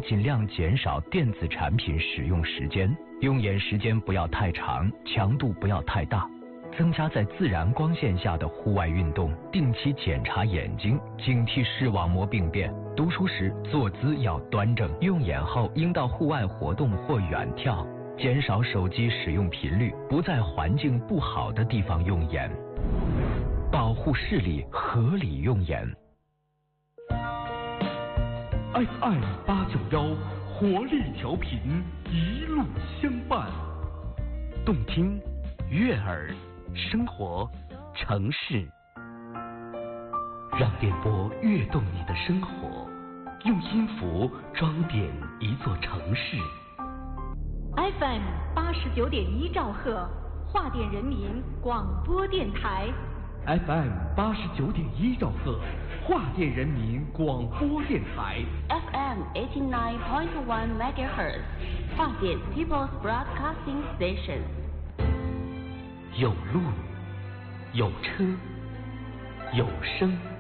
尽量减少电子产品使用时间，用眼时间不要太长，强度不要太大。增加在自然光线下的户外运动，定期检查眼睛，警惕视网膜病变。读书时坐姿要端正，用眼后应到户外活动或远眺，减少手机使用频率，不在环境不好的地方用眼，保护视力，合理用眼。 FM891活力调频，一路相伴， 动听悦耳，生活城市，让电波跃动你的生活，用音符装点一座城市。 FM89.1兆赫，华电人民广播电台。 FM89.1兆赫，华电人民广播电台。 FM89.1 MHz， 华电 People's Broadcasting Station。 有路，有车，有声。